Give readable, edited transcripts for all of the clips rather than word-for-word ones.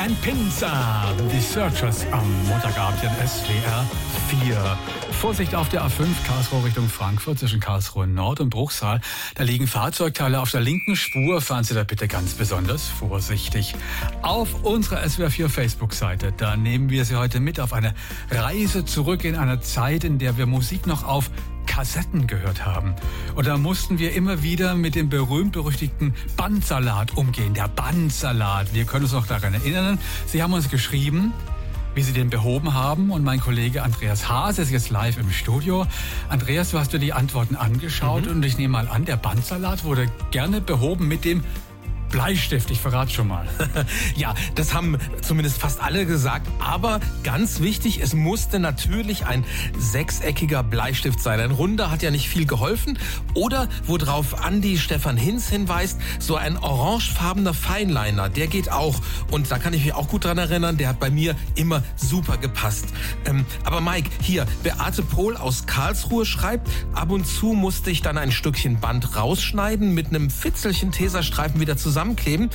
Ein Pinzer. Die Searchers am Montagabend in SWR 4. Vorsicht auf der A5 Karlsruhe Richtung Frankfurt zwischen Karlsruhe Nord und Bruchsal. Da liegen Fahrzeugteile auf der linken Spur. Fahren Sie da bitte ganz besonders vorsichtig. Auf unserer SWR 4 Facebook-Seite, da nehmen wir Sie heute mit auf eine Reise zurück in eine Zeit, in der wir Musik noch auf Kassetten gehört haben. Und da mussten wir immer wieder mit dem berühmt-berüchtigten Bandsalat umgehen. Der Bandsalat. Wir können uns noch daran erinnern. Sie haben uns geschrieben, wie Sie den behoben haben. Und mein Kollege Andreas Haas ist jetzt live im Studio. Andreas, du hast dir die Antworten angeschaut und ich nehme mal an, der Bandsalat wurde gerne behoben mit dem Bleistift, ich verrate schon mal. Ja, das haben zumindest fast alle gesagt. Aber ganz wichtig, es musste natürlich ein sechseckiger Bleistift sein. Ein runder hat ja nicht viel geholfen. Oder, worauf Andi Stefan Hinz hinweist, so ein orangefarbener Feinliner, der geht auch. Und da kann ich mich auch gut dran erinnern, der hat bei mir immer super gepasst. Aber Mike, hier, Beate Pohl aus Karlsruhe schreibt, ab und zu musste ich dann ein Stückchen Band rausschneiden, mit einem Fitzelchen Tesastreifen wieder zusammenkleben.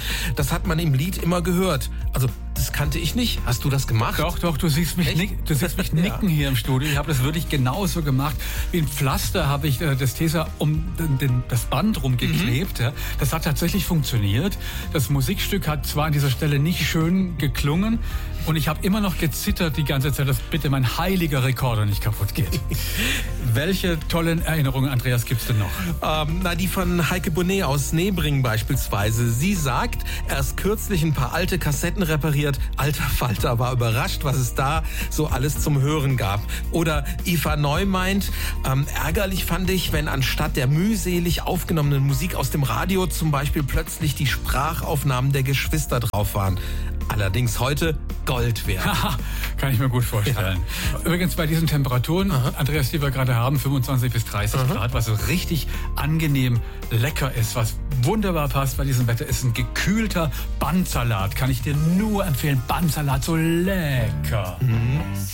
Das hat man im Lied immer gehört. Also, das kannte ich nicht. Hast du das gemacht? Doch, du siehst mich nicken hier im Studio. Ich habe das wirklich genauso gemacht. Wie ein Pflaster habe ich das Tesa um das Band rumgeklebt. Ja. Das hat tatsächlich funktioniert. Das Musikstück hat zwar an dieser Stelle nicht schön geklungen und ich habe immer noch gezittert die ganze Zeit, dass bitte mein heiliger Rekorder nicht kaputt geht. Welche tollen Erinnerungen, Andreas, gibt's denn noch? Die von Heike Bonnet aus Nebring beispielsweise. Sie sagt, erst kürzlich ein paar alte Kassetten repariert. Alter Falter war überrascht, was es da so alles zum Hören gab. Oder Eva Neu meint, ärgerlich fand ich, wenn anstatt der mühselig aufgenommenen Musik aus dem Radio zum Beispiel plötzlich die Sprachaufnahmen der Geschwister drauf waren. Allerdings heute Gold wert. Kann ich mir gut vorstellen. Ja. Übrigens bei diesen Temperaturen, Andreas, die wir gerade haben, 25 bis 30 Grad, was so richtig angenehm lecker ist, was wunderbar passt bei diesem Wetter, ist ein gekühlter Bandsalat. Kann ich dir nur empfehlen. Bandsalat, so lecker.